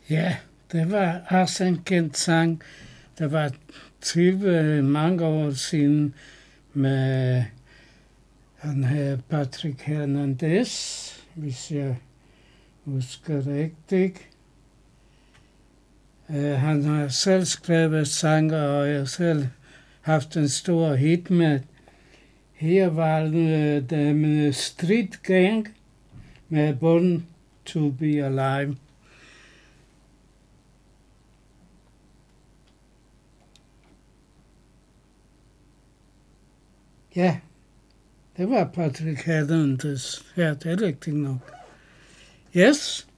Ja, det var også en kendt sang. Der var mange år siden med han her Patrick Hernandez, hvis jeg husker rigtigt. Han har selv skrevet sange, og jeg selv haft en stor hit med. Her var det med Street Gang med Born to be Alive. Ja, det var Patrick Hernandez. Ja, det er rigtigt nok. Yes.